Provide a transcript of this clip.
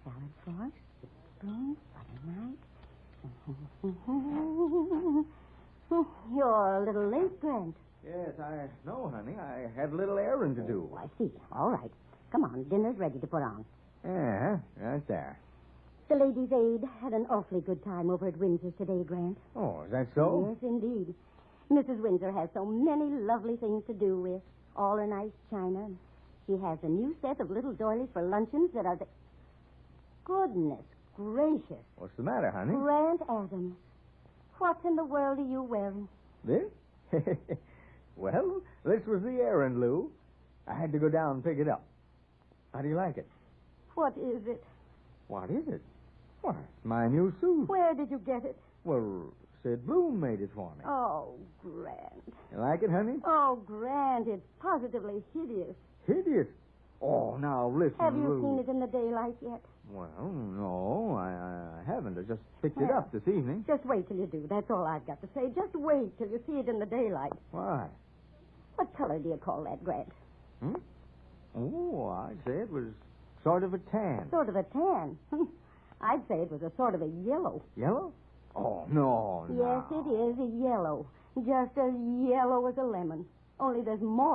salad sauce, spoon, butter knife. You're a little late, Grant. Yes, I know, honey. I had a little errand to do. Oh, I see. All right. Come on, dinner's ready to put on. Yeah, right there. The Ladies' Aid had an awfully good time over at Windsor's today, Grant. Oh, is that so? Yes, indeed. Mrs. Windsor has so many lovely things to do with. All her nice china. She has a new set of little doilies for luncheons that are the... Goodness gracious. What's the matter, honey? Grant Adams, what in the world are you wearing? This? Well, this was the errand, Lou. I had to go down and pick it up. How do you like it? What is it? What is it? Why, it's my new suit. Where did you get it? Well, Sid Bloom made it for me. Oh, Grant. You like it, honey? Oh, Grant, it's positively hideous. Hideous. Oh, now, listen, Have you Lou. seen it in the daylight yet? Well, no, I haven't. I just picked it up this evening. Just wait till you do. That's all I've got to say. Just wait till you see it in the daylight. Why? What color do you call that, Grant? Oh, I'd say it was sort of a tan. Sort of a tan. I'd say it was a sort of a yellow. Yellow? Oh, no. Yes, it is a yellow. Just as yellow as a lemon. Only there's more